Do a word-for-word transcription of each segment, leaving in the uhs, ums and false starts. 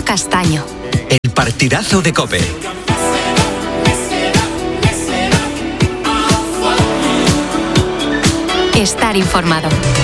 Castaño. El partidazo de COPE. Estar informado.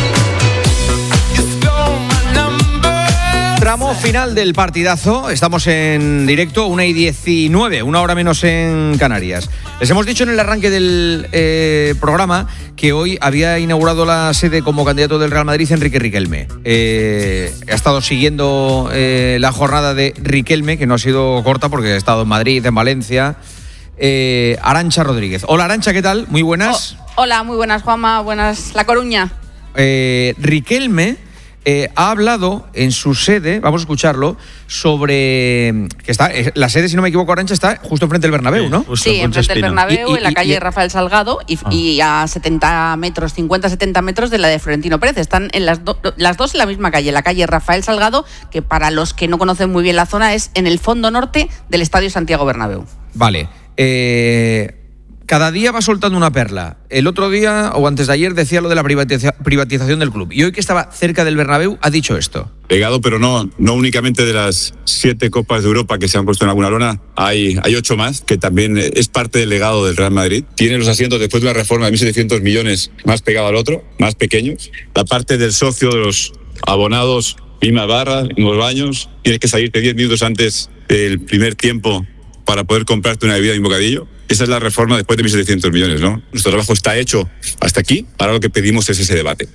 Tramo final del partidazo, estamos en directo, una y diecinueve, una hora menos en Canarias. Les hemos dicho en el arranque del eh, programa que hoy había inaugurado la sede como candidato del Real Madrid Enrique Riquelme. Eh, ha estado siguiendo eh, la jornada de Riquelme, que no ha sido corta porque ha estado en Madrid, en Valencia. Eh, Arantxa Rodríguez. Hola Arantxa, ¿qué tal? Muy buenas. Oh, hola, muy buenas Juanma, buenas La Coruña. Eh, Riquelme Eh, ha hablado en su sede, vamos a escucharlo, sobre que está la sede, si no me equivoco, Arantxa, está justo enfrente del Bernabéu, ¿no? Sí, enfrente del Bernabéu, y, y, en la calle y, Rafael Salgado y, ah. y a setenta metros, cincuenta a setenta metros de la de Florentino Pérez. Están en las, do, las dos en la misma calle, la calle Rafael Salgado, que para los que no conocen muy bien la zona es en el fondo norte del Estadio Santiago Bernabéu. Vale. Eh... Cada día va soltando una perla. El otro día, o antes de ayer, decía lo de la privatiza- privatización del club. Y hoy que estaba cerca del Bernabéu, ha dicho esto. Legado, pero no, no únicamente de las siete Copas de Europa que se han puesto en alguna lona. Hay, hay ocho más, que también es parte del legado del Real Madrid. Tiene los asientos después de una reforma de mil setecientos millones más pegado al otro, más pequeños. La parte del socio de los abonados, misma barra, mismos baños. Tienes que salirte diez minutos antes del primer tiempo para poder comprarte una bebida y un bocadillo. Esa es la reforma después de mil setecientos millones, ¿no? Nuestro trabajo está hecho hasta aquí, ahora lo que pedimos es ese debate.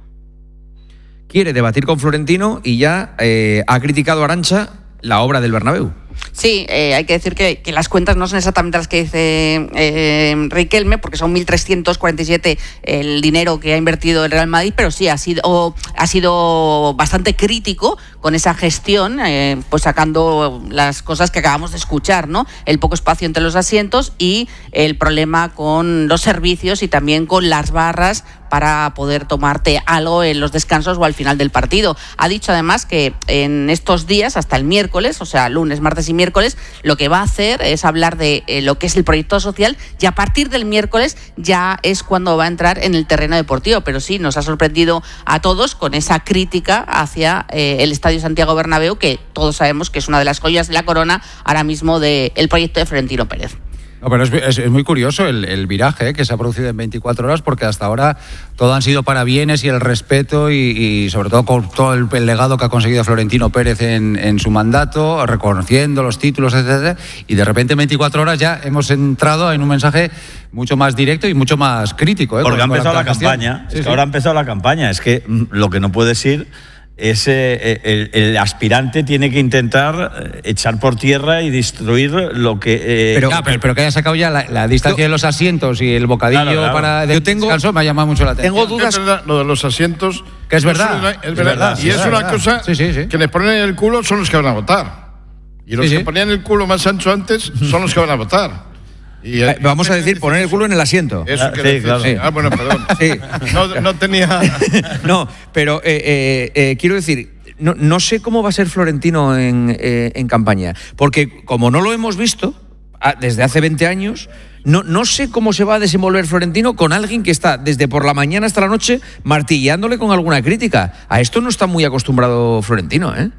Quiere debatir con Florentino y ya eh, ha criticado a Arantxa la obra del Bernabéu. Sí, eh, hay que decir que, que las cuentas no son exactamente las que dice eh, Riquelme, porque son mil trescientos cuarenta y siete el dinero que ha invertido el Real Madrid, pero sí ha sido, ha sido bastante crítico con esa gestión, eh, pues sacando las cosas que acabamos de escuchar, ¿no? El poco espacio entre los asientos y el problema con los servicios y también con las barras para poder tomarte algo en los descansos o al final del partido. Ha dicho además que en estos días, hasta el miércoles, o sea, lunes, martes y miércoles, lo que va a hacer es hablar de eh, lo que es el proyecto social y a partir del miércoles ya es cuando va a entrar en el terreno deportivo. Pero sí, nos ha sorprendido a todos con esa crítica hacia eh, el Estadio Santiago Bernabéu, que todos sabemos que es una de las joyas de la corona ahora mismo del proyecto de Florentino Pérez. No, pero es, es, es muy curioso el, el viraje ¿eh? que se ha producido en veinticuatro horas, porque hasta ahora todo han sido parabienes y el respeto y, y sobre todo con todo el, el legado que ha conseguido Florentino Pérez en, en su mandato, reconociendo los títulos, etcétera, y de repente en veinticuatro horas ya hemos entrado en un mensaje mucho más directo y mucho más crítico. ¿eh? Porque con, ha empezado la la campaña, sí, es que sí. ahora ha empezado la campaña, es que lo que no puedes ir... Es, eh, el, el aspirante tiene que intentar echar por tierra y destruir lo que... Eh, pero, ah, pero, pero que haya sacado ya la, la distancia yo, de los asientos y el bocadillo claro, claro. para yo tengo, descanso me ha llamado mucho la atención. Tengo dudas... Es verdad, lo de los asientos... Que es verdad. Es verdad, es verdad y es, es una verdad. cosa sí, sí, sí. que les ponen en el culo son los que van a votar. Y los sí, que sí. ponían el culo más ancho antes son los que van a votar. Y, eh, vamos a decir, poner el culo en el asiento. Eso ah, que sí, decir, claro. sí. Ah, bueno, perdón. Sí. No, no tenía... No, pero eh, eh, eh, quiero decir... No, no sé cómo va a ser Florentino en, eh, en campaña, porque como no lo hemos visto a, desde hace veinte años, no, no sé cómo se va a desenvolver Florentino con alguien que está desde por la mañana hasta la noche martillándole con alguna crítica. A esto no está muy acostumbrado Florentino, ¿eh?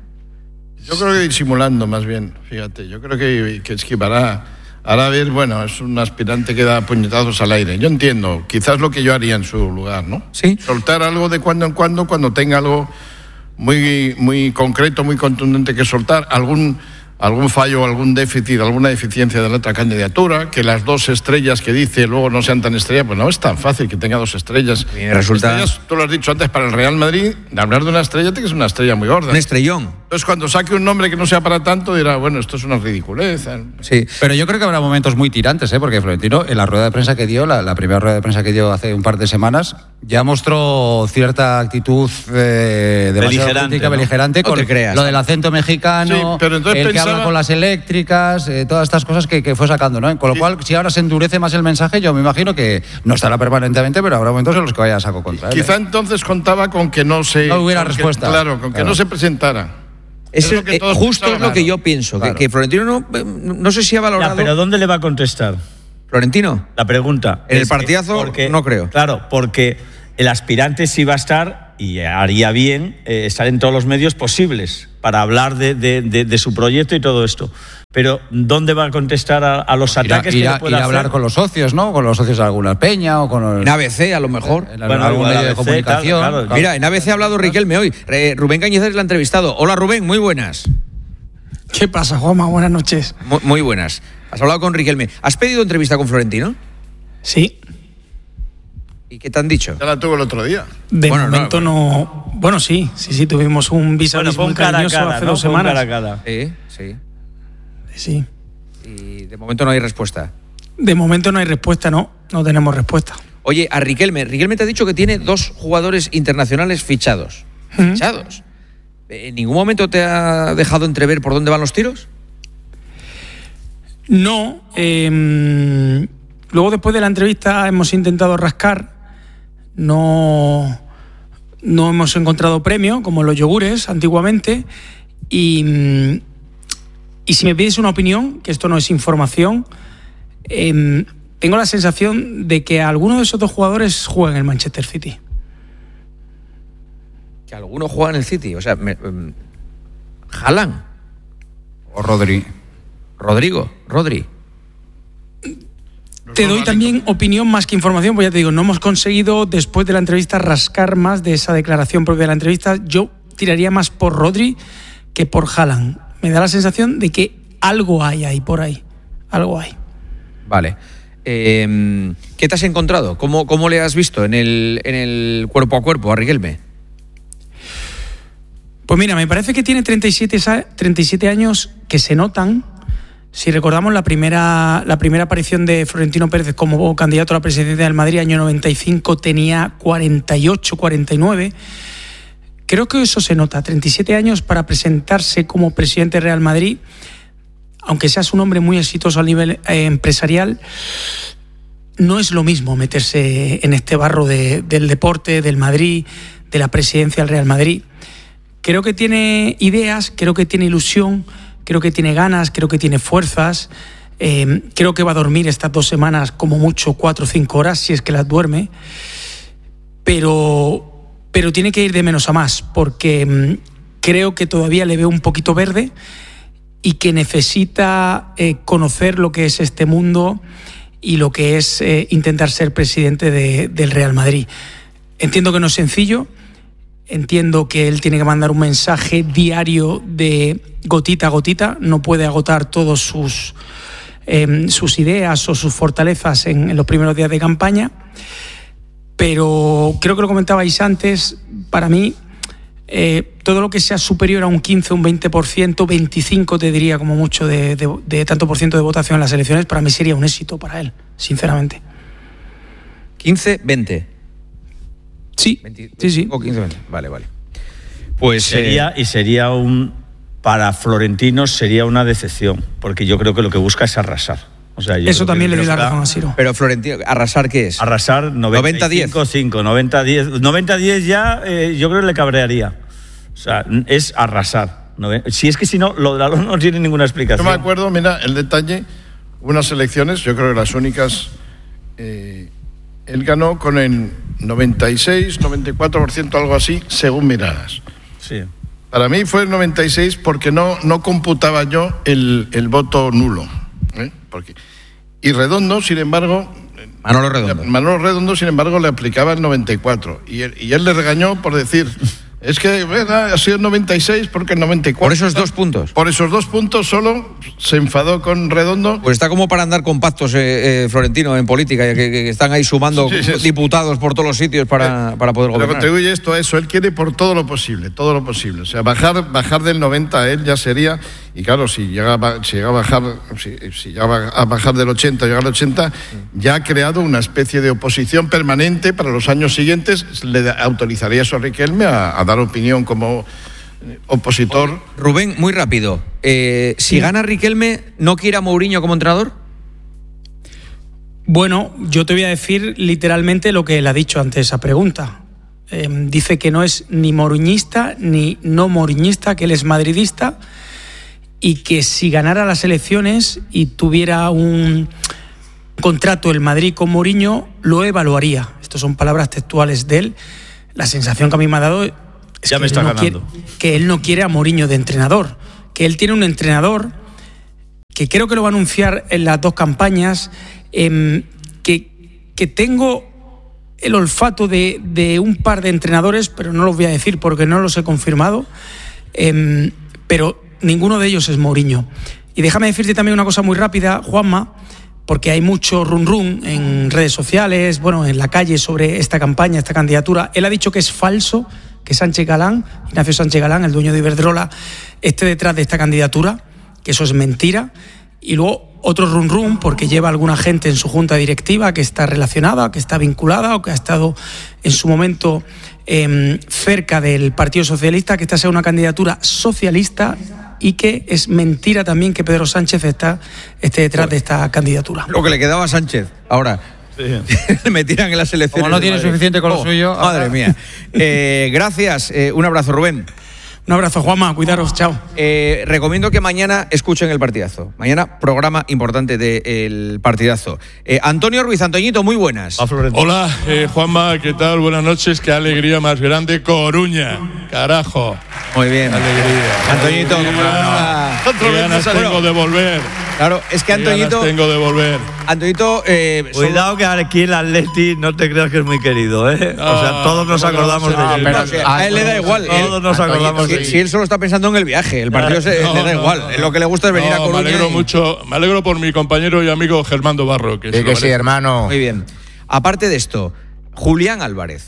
Yo creo que disimulando más bien, fíjate, yo creo que, que esquivará. Ahora a ver, bueno, es un aspirante que da puñetazos al aire. Yo entiendo, quizás lo que yo haría en su lugar, ¿no? Sí. Soltar algo de cuando en cuando, cuando tenga algo muy, muy concreto, muy contundente que soltar, algún, algún fallo, algún déficit, alguna deficiencia de la otra candidatura, que las dos estrellas que dice luego no sean tan estrellas, pues no es tan fácil que tenga dos estrellas. Y resulta... Estrellas, tú lo has dicho antes, para el Real Madrid, de hablar de una estrella, tiene que ser una estrella muy gorda. Un estrellón. Entonces, cuando saque un nombre que no sea para tanto, dirá, bueno, esto es una ridiculez. Sí, pero yo creo que habrá momentos muy tirantes, ¿eh? Porque Florentino, en la rueda de prensa que dio, la, la primera rueda de prensa que dio hace un par de semanas, ya mostró cierta actitud eh, demasiado crítica, ¿no? beligerante, No con te creas. lo del acento mexicano, Sí, pero entonces el que pensaba... habla con las eléctricas, eh, todas estas cosas que, que fue sacando, ¿no? Con lo Sí. cual, si ahora se endurece más el mensaje, yo me imagino que no estará permanentemente, pero habrá momentos en los que vaya a saco contra él. Quizá ¿eh? entonces contaba con que no se... No hubiera con que- respuesta. claro, con que Claro. no se presentara. Es Es lo que eh, todos justo pensaban. es lo que yo pienso, Claro. que, que Florentino no, no sé si ha valorado... Ya, pero ¿dónde le va a contestar? ¿Florentino? La pregunta. En el es que- partidazo porque- no creo. Claro, porque el aspirante sí va a estar y haría bien eh, estar en todos los medios posibles para hablar de, de, de, de su proyecto y todo esto. Pero ¿dónde va a contestar a, a los ataques ir a, que le pueda ir a hacer? hablar con los socios, ¿no? Con los socios de alguna peña o con los... En A B C, a lo mejor. En, en Bueno, algún igual medio de A B C, comunicación. claro, claro. Mira, en A B C ha hablado Riquelme hoy. Eh, Rubén Cañizares la ha entrevistado. Hola, Rubén, muy buenas. ¿Qué pasa, Juanma? Buenas noches. Muy, muy buenas. Has hablado con Riquelme. ¿Has pedido entrevista con Florentino? Sí, ¿Y qué te han dicho? Ya la tuvo el otro día. de Bueno, no, momento no, Bueno, sí, sí, sí, tuvimos un vis a Bueno, vis pon muy cara a cariñoso cara, hace ¿no? dos Pon semanas. cara a cara. Sí, sí. Sí. Y de momento no hay respuesta. De momento no hay respuesta, no. No tenemos respuesta. Oye, a Riquelme. Riquelme te ha dicho que tiene dos jugadores internacionales fichados. Ujú. ¿Fichados? ¿En ningún momento te ha dejado entrever por dónde van los tiros? No. eh, luego, después de la entrevista, hemos intentado rascar. No, no hemos encontrado premio, como los yogures antiguamente. Y, y si me pides una opinión, que esto no es información, eh, tengo la sensación de que alguno de esos dos jugadores juega en el Manchester City. Que alguno juega en el City. O sea, me, um, Haaland. O Rodri. Rodrigo. Rodri. Te doy también opinión más que información, pues ya te digo, no hemos conseguido después de la entrevista rascar más de esa declaración propia de la entrevista. Yo tiraría más por Rodri que por Haaland. Me da la sensación de que algo hay ahí por ahí. Algo hay. Vale. Eh, ¿Qué te has encontrado? ¿Cómo, cómo le has visto en el, en el cuerpo a cuerpo a Riquelme? Pues mira, me parece que tiene treinta y siete, treinta y siete años que se notan. Si recordamos la primera, la primera aparición de Florentino Pérez como candidato a la presidencia del Madrid, año noventa y cinco, tenía cuarenta y ocho, cuarenta y nueve. Creo que eso se nota. treinta y siete años para presentarse como presidente del Real Madrid, aunque seas un hombre muy exitoso a nivel eh, empresarial, no es lo mismo meterse en este barro de, del deporte, del Madrid, de la presidencia del Real Madrid. Creo que tiene ideas, creo que tiene ilusión, creo que tiene ganas, creo que tiene fuerzas. Eh, creo que va a dormir estas dos semanas como mucho cuatro o cinco horas, si es que las duerme. Pero, pero tiene que ir de menos a más, porque mm, creo que todavía le veo un poquito verde y que necesita eh, conocer lo que es este mundo y lo que es eh, intentar ser presidente de, del Real Madrid. Entiendo que no es sencillo. Entiendo que él tiene que mandar un mensaje diario de gotita a gotita, no puede agotar todas sus, eh, sus ideas o sus fortalezas en, en los primeros días de campaña, pero creo que lo comentabais antes, para mí eh, todo lo que sea superior a un quince, un veinte por ciento, veinticinco te diría como mucho de, de, de tanto por ciento de votación en las elecciones, para mí sería un éxito para él, sinceramente. quince, veinte. Sí, sí, sí. O quince, veinte. Vale, vale. Pues Sería, eh, y sería un, para Florentino sería una decepción, porque yo creo que lo que busca es arrasar. O sea, yo Eso creo también que le doy la busca razón a Ciro. pero Florentino, ¿arrasar qué es? Arrasar noventa y cinco cinco, noventa a diez. noventa a diez ya eh, yo creo que le cabrearía. O sea, es arrasar. Si es que si no, lo de la LOM no tiene ninguna explicación. Yo me acuerdo, mira, el detalle, unas elecciones, yo creo que las únicas, eh, él ganó con el noventa y seis, noventa y cuatro por ciento, algo así, según miradas. Sí. Para mí fue el noventa y seis porque no, no computaba yo el, el voto nulo. ¿eh? Porque, y Redondo, sin embargo... Manolo Redondo. Manolo Redondo, sin embargo, le aplicaba el noventa y cuatro. Y él, y él le regañó por decir... Es que ¿verdad? Ha sido el noventa y seis porque el noventa y cuatro... Por esos dos puntos. Por esos dos puntos solo se enfadó con Redondo. Pues está como para andar con pactos, eh, eh, Florentino, en política, que, que están ahí sumando Sí, sí, sí. diputados por todos los sitios para, Eh, para poder Pero gobernar. contribuye esto a eso. Él quiere por todo lo posible, todo lo posible. O sea, bajar, bajar del noventa a él ya sería... Y claro, si llega a, si llega a bajar si, si llega a bajar del ochenta, llegar al ochenta, ya ha creado una especie de oposición permanente para los años siguientes. Le autorizaría eso a Riquelme a, a dar opinión como opositor. Rubén, muy rápido. Eh, si Sí. gana Riquelme, ¿no quiere a Mourinho como entrenador? Bueno, yo te voy a decir literalmente lo que él ha dicho ante esa pregunta. Eh, dice que no es ni mourinhista ni no mourinhista, que él es madridista y que si ganara las elecciones y tuviera un contrato el Madrid con Mourinho, lo evaluaría. Estas son palabras textuales de él. la sensación que a mí me ha dado es ya que, me está él no ganando. quiere, que él no quiere a Mourinho de entrenador, que él tiene un entrenador que creo que lo va a anunciar en las dos campañas, eh, que, que tengo el olfato de, de un par de entrenadores, pero no los voy a decir porque no los he confirmado, eh, pero ninguno de ellos es Mourinho. Y déjame decirte también una cosa muy rápida, Juanma, porque hay mucho run run en redes sociales, bueno, en la calle sobre esta campaña, esta candidatura. Él ha dicho que es falso que Sánchez Galán, Ignacio Sánchez Galán, el dueño de Iberdrola, esté detrás de esta candidatura, que eso es mentira. Y luego otro run run, porque lleva alguna gente en su junta directiva que está relacionada, que está vinculada o que ha estado en su momento eh, cerca del Partido Socialista, que esta sea una candidatura socialista y que es mentira también que Pedro Sánchez está, esté detrás de esta candidatura. Lo que le quedaba a Sánchez ahora. Sí. Me tiran en las elecciones. Como no tiene suficiente con lo oh, suyo. Madre mía. Eh, gracias. Eh, un abrazo, Rubén. Un abrazo, Juanma. Cuidaros. Chao. Eh, recomiendo que mañana escuchen el partidazo. Mañana, programa importante del partidazo. Eh, Antonio Ruiz, Antoñito, muy buenas. Hola, eh, Juanma, ¿qué tal? Buenas noches. Qué alegría más grande. Coruña, carajo. Muy bien. Qué alegría. Antoñito, ¿cómo va? Qué ganas tengo de volver. Claro, es que Antoñito. tengo de volver. Antoñito. Eh, Cuidado solo... que aquí el Atleti no te creas que es muy querido, ¿eh? No, o sea, todos nos acordamos no, de él. Pero, no, a él le da igual. Todos nos acordamos de él. Si, si él solo está pensando en el viaje, el partido se, no, le da no, igual. No, no. Lo que le gusta es venir no, a Coruña. Me alegro y... mucho. Me alegro por mi compañero y amigo Germando Barro. Que, sí, que sí, hermano. Muy bien. Aparte de esto, Julián Álvarez.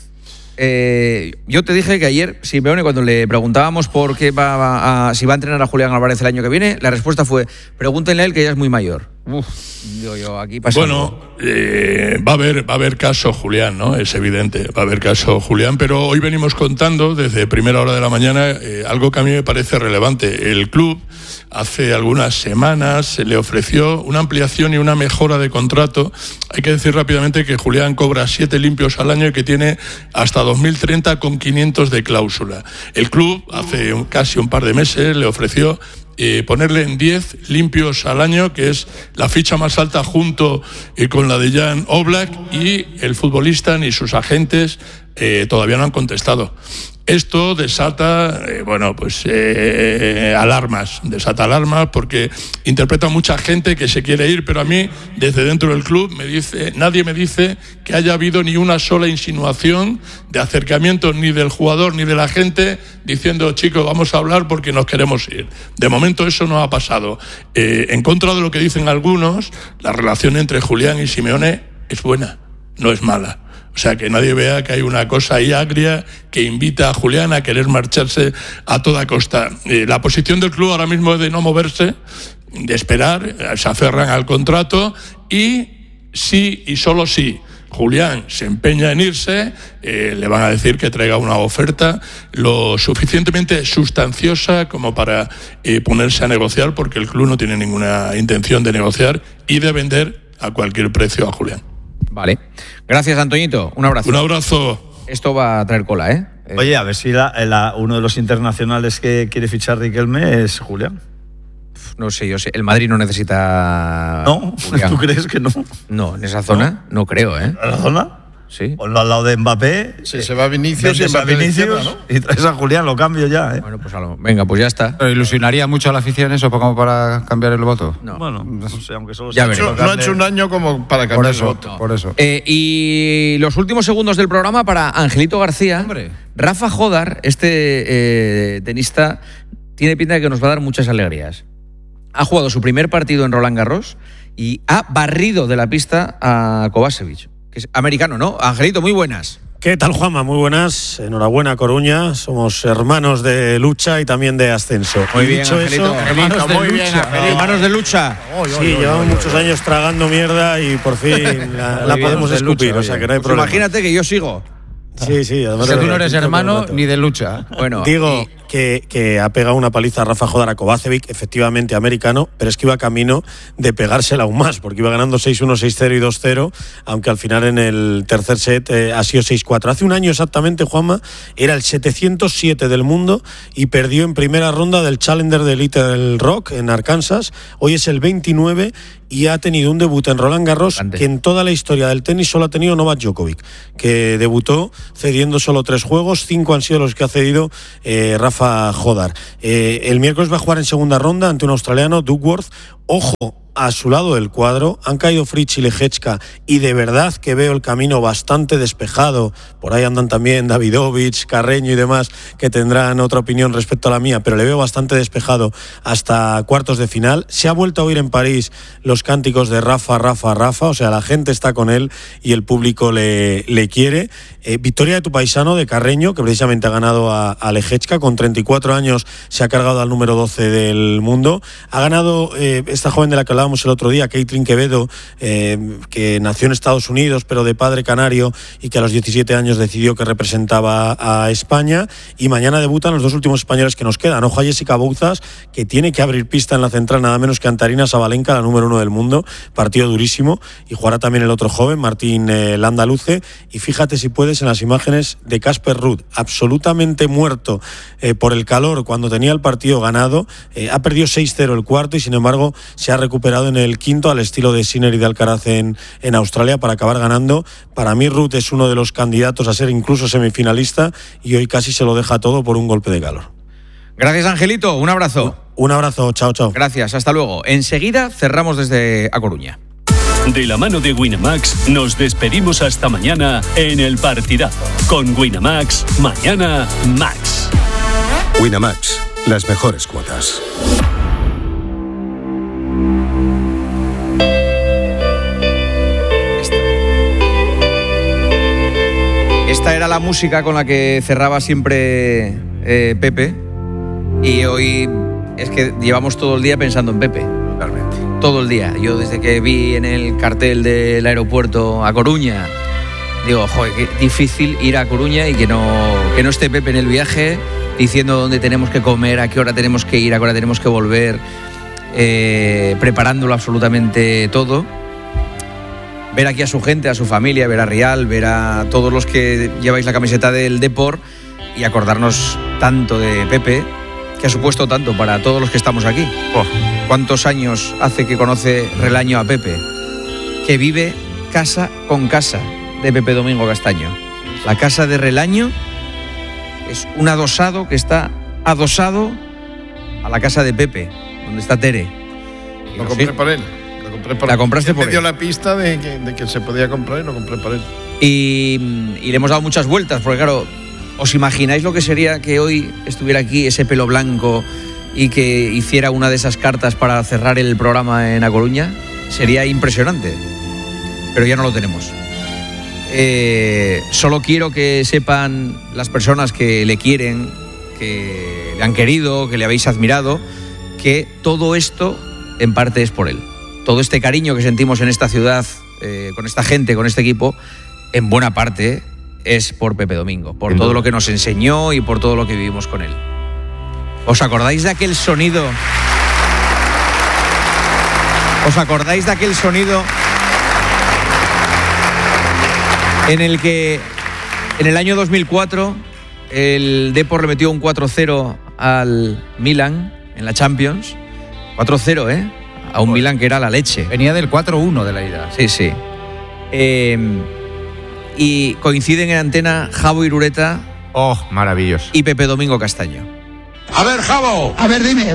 Eh, yo te dije que ayer, Simeone, cuando le preguntábamos por qué va a, si va a entrenar a Julián Álvarez el año que viene, la respuesta fue: pregúntenle a él que ya es muy mayor. Uf, digo yo, aquí pasa. Bueno, eh, va a haber va a haber caso Julián, ¿no? Es evidente, va a haber caso Julián, pero hoy venimos contando desde primera hora de la mañana eh, algo que a mí me parece relevante. El club hace algunas semanas se le ofreció una ampliación y una mejora de contrato. Hay que decir rápidamente que Julián cobra siete limpios al año y que tiene hasta dos mil treinta con quinientos de cláusula. El club hace un, casi un par de meses le ofreció Eh, ponerle en diez limpios al año, que es la ficha más alta junto eh, con la de Jan Oblak, y el futbolista ni sus agentes eh, todavía no han contestado. Esto desata, eh, bueno, pues eh, alarmas, desata alarmas porque interpreta mucha gente que se quiere ir, pero a mí, desde dentro del club, me dice, nadie me dice que haya habido ni una sola insinuación de acercamiento ni del jugador ni de la gente diciendo, chicos, vamos a hablar porque nos queremos ir. De momento eso no ha pasado. Eh, en contra de lo que dicen algunos, la relación entre Julián y Simeone es buena, no es mala. O sea, que nadie vea que hay una cosa ahí agria que invita a Julián a querer marcharse a toda costa. Eh, la posición del club ahora mismo es de no moverse, de esperar, se aferran al contrato y sí y solo sí Julián se empeña en irse, eh, le van a decir que traiga una oferta lo suficientemente sustanciosa como para eh, ponerse a negociar, porque el club no tiene ninguna intención de negociar y de vender a cualquier precio a Julián. Vale. Gracias, Antoñito. Un abrazo. Un abrazo. Esto va a traer cola, ¿eh? Oye, a ver si la, la, uno de los internacionales que quiere fichar Riquelme es Julián. No sé, yo sé. El Madrid no necesita... No, Julián. ¿Tú crees que no? No, en esa zona no, no creo, ¿eh? ¿En la zona? Sí. Ponlo al lado de Mbappé. Si se va Vinicius, y, a Vinicius ¿no? y traes a Julián, lo cambio ya, ¿eh? Bueno, pues a lo, venga, pues ya está. ¿Pero ilusionaría mucho a la afición eso como para cambiar el voto? No. Bueno, no sé, aunque solo ya sea no, no ha hecho un año como para cambiar por eso, el voto. No. Por eso. Eh, y los últimos segundos del programa para Angelito García. Hombre. Rafa Jodar, este eh, tenista, tiene pinta de que nos va a dar muchas alegrías. Ha jugado su primer partido en Roland Garros y ha barrido de la pista a Kovacevic, que es americano, ¿no? Angelito, muy buenas. ¿Qué tal, Juanma? Muy buenas. Enhorabuena, Coruña. Somos hermanos de lucha y también de ascenso. Muy y bien, dicho Angelito. eso, Hermanos de muy lucha. bien, Angelito. Hermanos de lucha. sí, llevamos muchos años tragando mierda y por fin la, la bien, podemos de escupir, lucha, o sea que no hay pues problema. imagínate que yo sigo. Sí, sí. Además O sea, de- tú no eres de- hermano ni de lucha. Bueno, Digo, y- que, que ha pegado una paliza a Rafa Jodar a Kovacevic, efectivamente americano, pero es que iba camino de pegársela aún más, porque iba ganando seis uno, seis cero y dos cero, aunque al final en el tercer set eh, ha sido seis cuatro. Hace un año exactamente, Juanma, era el setecientos siete del mundo y perdió en primera ronda del Challenger de Little Rock en Arkansas. Hoy es el veintinueve y ha tenido un debut en Roland Garros Ante. que en toda la historia del tenis solo ha tenido Novak Djokovic, que debutó cediendo solo tres juegos, cinco han sido los que ha cedido eh, Rafa Jodar. Eh, el miércoles va a jugar en segunda ronda ante un australiano, Duckworth. Ojo, a su lado del cuadro han caído Fritz y Leječka y de verdad que veo el camino bastante despejado. Por ahí andan también Davidovich, Carreño y demás que tendrán otra opinión respecto a la mía, pero le veo bastante despejado hasta cuartos de final. Se ha vuelto a oír en París los cánticos de Rafa, Rafa, Rafa, o sea, la gente está con él y el público le, le quiere. Eh, victoria de tu paisano, de Carreño, que precisamente ha ganado a, a Leječka, con treinta y cuatro años se ha cargado al número doce del mundo. Ha ganado eh, esta joven de la que hablábamos el otro día, Caitlin Quevedo, eh, que nació en Estados Unidos pero de padre canario y que a los diecisiete años decidió que representaba a España, y mañana debutan los dos últimos españoles que nos quedan. Ojo a Jessica Bouzas, que tiene que abrir pista en la central nada menos que Antarina Sabalenka, la número uno del mundo, partido durísimo, y jugará también el otro joven, Martín eh, Landaluce, y fíjate si puedes en las imágenes de Casper Ruud, absolutamente muerto eh, por el calor cuando tenía el partido ganado, eh, ha perdido seis cero el cuarto y sin embargo se ha recuperado en el quinto al estilo de Sinner y de Alcaraz en, en Australia para acabar ganando. Para mí Ruud es uno de los candidatos a ser incluso semifinalista y hoy casi se lo deja todo por un golpe de calor. Gracias, Angelito, un abrazo. Un abrazo, chao, chao. Gracias, hasta luego. Enseguida cerramos desde A Coruña. De la mano de Winamax nos despedimos hasta mañana en El Partidazo. Con Winamax, mañana Max. Winamax, las mejores cuotas. Esta era la música con la que cerraba siempre eh, Pepe, y hoy es que llevamos todo el día pensando en Pepe. Realmente. Todo el día. Yo desde que vi en el cartel del aeropuerto A Coruña, digo, joder, qué difícil ir a Coruña y que no, que no esté Pepe en el viaje diciendo dónde tenemos que comer, a qué hora tenemos que ir, a qué hora tenemos que volver, eh, preparándolo absolutamente todo. Ver aquí a su gente, a su familia, ver a Rial, ver a todos los que lleváis la camiseta del Depor y acordarnos tanto de Pepe, que ha supuesto tanto para todos los que estamos aquí. Oh, ¿cuántos años hace que conoce Relaño a Pepe? Que vive casa con casa de Pepe Domingo Castaño. La casa de Relaño es un adosado que está adosado a la casa de Pepe, donde está Tere. Lo compré para él. La compraste por él. Me dio la pista de que, de que se podía comprar y lo compré para él. Y, y le hemos dado muchas vueltas, porque claro, ¿os imagináis lo que sería que hoy estuviera aquí ese pelo blanco y que hiciera una de esas cartas para cerrar el programa en A Coruña? Sería impresionante, pero ya no lo tenemos. Eh, solo quiero que sepan las personas que le quieren, que le han querido, que le habéis admirado, que todo esto en parte es por él. Todo este cariño que sentimos en esta ciudad, eh, con esta gente, con este equipo, en buena parte es por Pepe Domingo, por todo lo que nos enseñó y por todo lo que vivimos con él. ¿Os acordáis de aquel sonido? ¿Os acordáis de aquel sonido en el que en el año dos mil cuatro el Depor le metió un cuatro cero al Milan en la Champions? cuatro cero, ¿eh? A un Milan que era la leche. Venía del cuatro uno de la ida. Sí, sí. Eh, y coinciden en antena Javo Irureta. Oh, maravilloso. Y Pepe Domingo Castaño. A ver, Javo. A ver, dime.